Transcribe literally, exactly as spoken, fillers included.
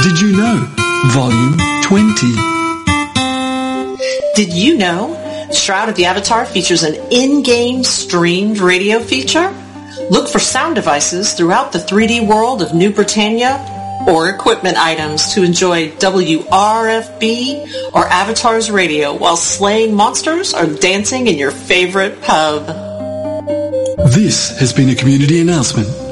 Did you know? Volume twenty. Did you know Shroud of the Avatar features an in-game streamed radio feature? Look for sound devices throughout the three D world of New Britannia or equipment items to enjoy W R F B or Avatar's radio while slaying monsters or dancing in your favorite pub. This has been a community announcement